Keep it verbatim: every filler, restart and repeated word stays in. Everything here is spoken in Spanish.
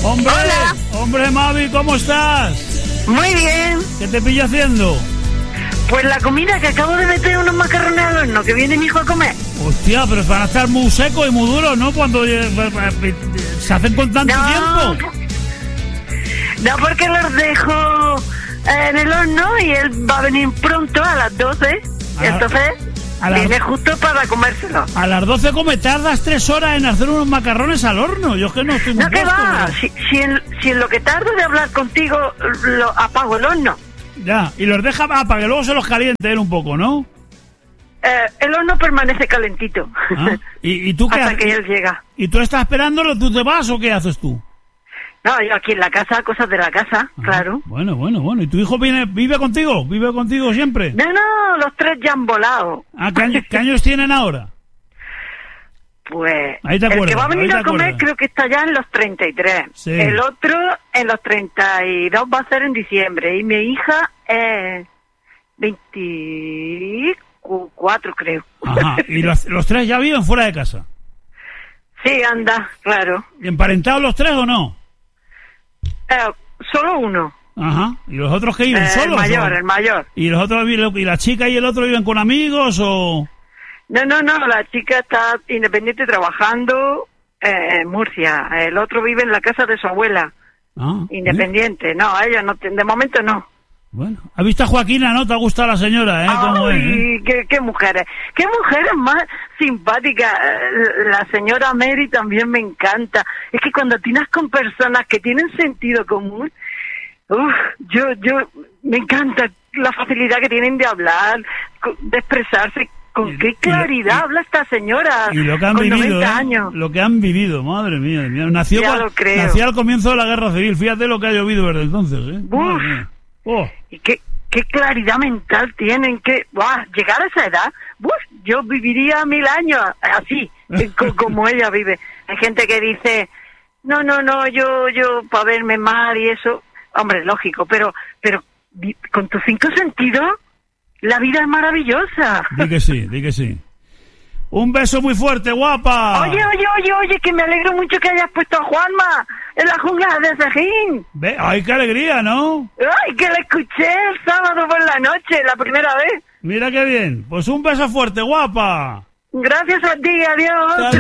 Hombre, Hola. hombre, Mavi, ¿cómo estás? Muy bien. ¿Qué te pillo haciendo? Pues la comida que acabo de meter unos macarrones al horno que viene mi hijo a comer. Hostia, pero van a estar muy secos y muy duros, ¿no? Cuando eh, se hacen con tanto No, tiempo. no, porque los dejo en el horno y él va a venir pronto a las doce. A- Entonces a la- viene justo para comérselo. A las doce come, tardas tres horas en hacer unos macarrones al horno. Yo es que no estoy muy No, que puesto, va. pero- Si, si, en, si en lo que tardo de hablar contigo lo apago el horno. Ya, y los deja ah, para que luego se los caliente él un poco, ¿no? Eh, el horno permanece calentito. Ah, ¿Y, y tú qué Hasta haces? que él llega. ¿Y tú estás esperándolo? ¿Tú te vas o qué haces tú? No, yo aquí en la casa, cosas de la casa, Ah, claro. Bueno, bueno, bueno. ¿Y tu hijo viene, vive contigo? ¿Vive contigo siempre? No, no, los tres ya han volado. Ah, ¿qué, años, qué años tienen ahora? Pues Ahí te el acuerdas, que va a venir ahí te a comer acuerdas. creo que está ya en los treinta y tres. Sí. El otro en los treinta y dos va a ser en diciembre. Y mi hija es veinticuatro, creo. Ajá. ¿Y los, los tres ya viven fuera de casa? Sí, anda, claro. ¿Y emparentados los tres o no? Eh, solo uno. Ajá. ¿Y los otros que viven Eh, el solos? mayor, o? el mayor. ¿Y los otros viven- y la chica y el otro viven con amigos o...? No, no, no, la chica está independiente trabajando eh, en Murcia. El otro vive en la casa de su abuela, Ah, independiente. No, ella no, te- de momento no. bueno. ¿Has visto a Joaquina, no? ¿Te ha gustado la señora, eh? ¿Cómo es, eh? Ay, qué, qué mujeres, qué mujeres más simpáticas. Eh, La señora Mary también me encanta. Es que cuando tienes con personas que tienen sentido común, uf, yo, yo, me encanta la facilidad que tienen de hablar, co- de expresarse. Con Y- qué y- claridad y- habla esta señora. Y lo que han con vivido, noventa ¿eh? años. Lo que han vivido, madre mía. mía. Nació, Ya cua- lo creo. nació al comienzo de la guerra civil. Fíjate lo que ha llovido desde entonces, ¿eh? Uf. Madre mía. Oh. Y qué, qué claridad mental tienen, que ¡buah! Llegar a esa edad, ¡buf! Yo viviría mil años así, eh, co- como ella vive. Hay gente que dice, no, no, no, yo, yo, para verme mal y eso, hombre, lógico, pero, pero vi- con tus cinco sentidos, la vida es maravillosa. Di que sí, di que sí. Un beso muy fuerte, guapa. Oye, oye, oye, oye, que me alegro mucho que hayas puesto a Juanma en la jungla de Cejín. Ve, ay, qué alegría, ¿no? Ay, que la escuché el sábado por la noche, la primera vez. Mira qué bien. Pues un beso fuerte, guapa. Gracias a ti, adiós.